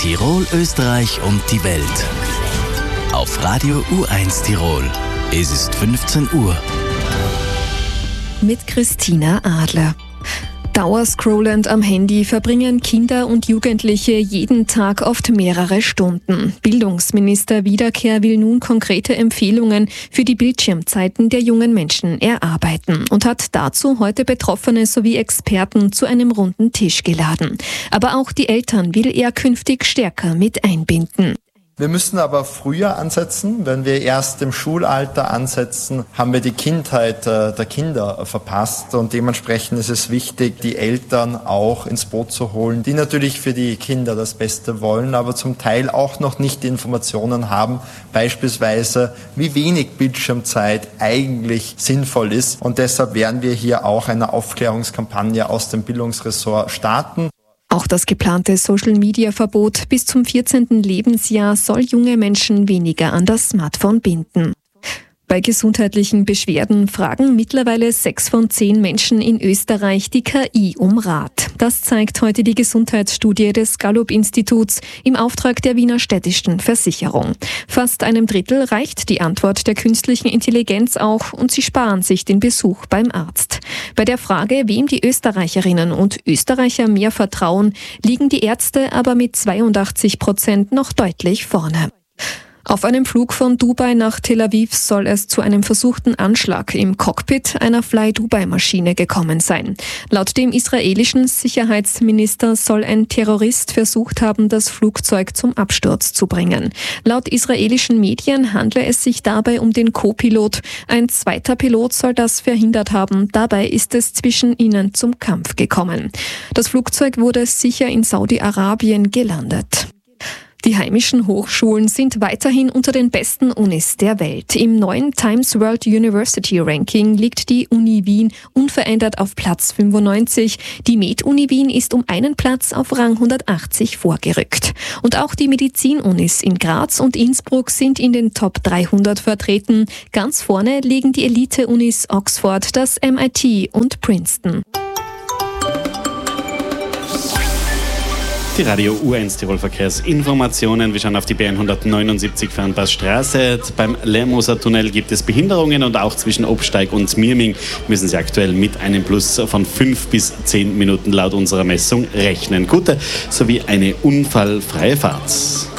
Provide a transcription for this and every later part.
Tirol, Österreich und die Welt. Auf Radio U1 Tirol. Es ist 15 Uhr. Mit Christina Adler. Dauerscrollend am Handy verbringen Kinder und Jugendliche jeden Tag oft mehrere Stunden. Bildungsminister Wiederkehr will nun konkrete Empfehlungen für die Bildschirmzeiten der jungen Menschen erarbeiten und hat dazu heute Betroffene sowie Experten zu einem runden Tisch geladen. Aber auch die Eltern will er künftig stärker mit einbinden. Wir müssen aber früher ansetzen. Wenn wir erst im Schulalter ansetzen, haben wir die Kindheit der Kinder verpasst. Und dementsprechend ist es wichtig, die Eltern auch ins Boot zu holen, die natürlich für die Kinder das Beste wollen, aber zum Teil auch noch nicht die Informationen haben, beispielsweise wie wenig Bildschirmzeit eigentlich sinnvoll ist. Und deshalb werden wir hier auch eine Aufklärungskampagne aus dem Bildungsressort starten. Auch das geplante Social-Media-Verbot bis zum 14. Lebensjahr soll junge Menschen weniger an das Smartphone binden. Bei gesundheitlichen Beschwerden fragen mittlerweile 6 von 10 Menschen in Österreich die KI um Rat. Das zeigt heute die Gesundheitsstudie des Gallup-Instituts im Auftrag der Wiener Städtischen Versicherung. Fast einem Drittel reicht die Antwort der künstlichen Intelligenz auch und sie sparen sich den Besuch beim Arzt. Bei der Frage, wem die Österreicherinnen und Österreicher mehr vertrauen, liegen die Ärzte aber mit 82% noch deutlich vorne. Auf einem Flug von Dubai nach Tel Aviv soll es zu einem versuchten Anschlag im Cockpit einer Fly-Dubai-Maschine gekommen sein. Laut dem israelischen Sicherheitsminister soll ein Terrorist versucht haben, das Flugzeug zum Absturz zu bringen. Laut israelischen Medien handle es sich dabei um den Co-Pilot. Ein zweiter Pilot soll das verhindert haben. Dabei ist es zwischen ihnen zum Kampf gekommen. Das Flugzeug wurde sicher in Saudi-Arabien gelandet. Die heimischen Hochschulen sind weiterhin unter den besten Unis der Welt. Im neuen Times World University Ranking liegt die Uni Wien unverändert auf Platz 95. Die Med-Uni Wien ist um einen Platz auf Rang 180 vorgerückt. Und auch die Medizin-Unis in Graz und Innsbruck sind in den Top 300 vertreten. Ganz vorne liegen die Elite-Unis Oxford, das MIT und Princeton. Die Radio U1 Tirol Verkehrsinformationen. Wir schauen auf die B179 Fernpassstraße. Beim Lermoser Tunnel gibt es Behinderungen und auch zwischen Obsteig und Mirming müssen Sie aktuell mit einem Plus von 5 bis 10 Minuten laut unserer Messung rechnen. Gute sowie eine unfallfreie Fahrt.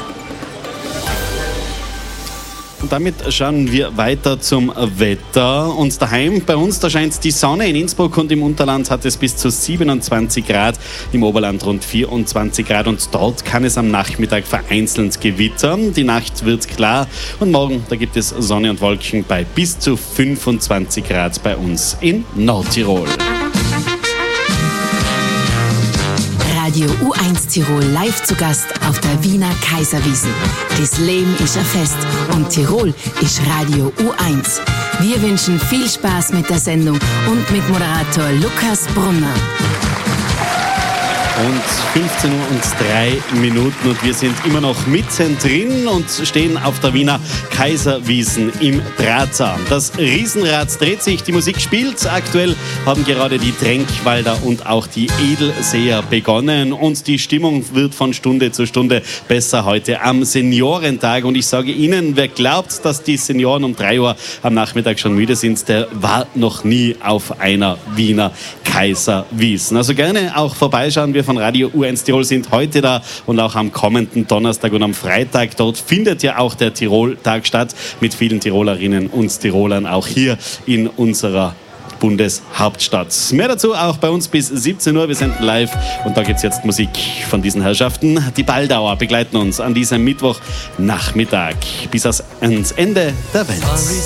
Und damit schauen wir weiter zum Wetter. Und daheim bei uns, da scheint die Sonne. In Innsbruck und im Unterland hat es bis zu 27 Grad, im Oberland rund 24 Grad. Und dort kann es am Nachmittag vereinzelt gewittern. Die Nacht wird klar und morgen, da gibt es Sonne und Wolken bei bis zu 25 Grad bei uns in Nordtirol. Radio U1 Tirol live zu Gast auf der Wiener Kaiserwiesn. Das Leben ist ein Fest und Tirol ist Radio U1. Wir wünschen viel Spaß mit der Sendung und mit Moderator Lukas Brunner. Und 15 Uhr und 3 Minuten und wir sind immer noch mittendrin und stehen auf der Wiener Kaiserwiesn im Drahtzaun. Das Riesenrad dreht sich, die Musik spielt. Aktuell haben gerade die Tränkwalder und auch die Edelseher begonnen und die Stimmung wird von Stunde zu Stunde besser heute am Seniorentag. Und ich sage Ihnen, wer glaubt, dass die Senioren um 3 Uhr am Nachmittag schon müde sind, der war noch nie auf einer Wiener Kaiserwiesn. Also gerne auch vorbeischauen. Wir von Radio U1 Tirol sind heute da und auch am kommenden Donnerstag und am Freitag. Dort findet ja auch der Tirol-Tag statt mit vielen Tirolerinnen und Tirolern auch hier in unserer Bundeshauptstadt. Mehr dazu auch bei uns bis 17 Uhr. Wir senden live und da gibt es jetzt Musik von diesen Herrschaften. Die Baldauer begleiten uns an diesem Mittwochnachmittag bis ans Ende der Welt.